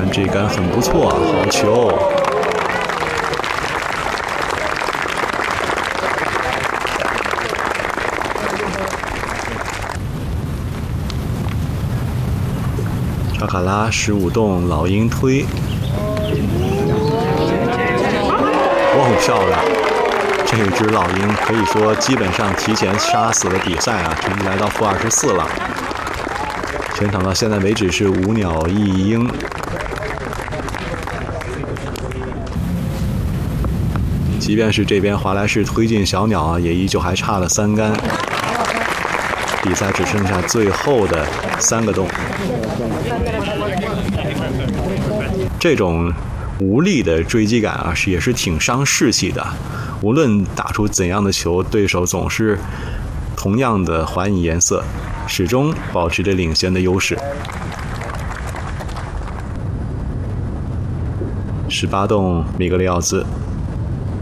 看这杆很不错，好球！查卡拉15洞，老鹰推，哇，漂亮！这只老鹰可以说基本上提前杀死了比赛啊，成绩来到-24了。全场到现在为止是5鸟1鹰。即便是这边华莱士推进小鸟啊，也依旧还差了3杆。比赛只剩下最后的3个洞。这种无力的追击感啊，也是挺伤士气的。无论打出怎样的球，对手总是同样的还以颜色，始终保持着领先的优势。18洞米格里奥兹。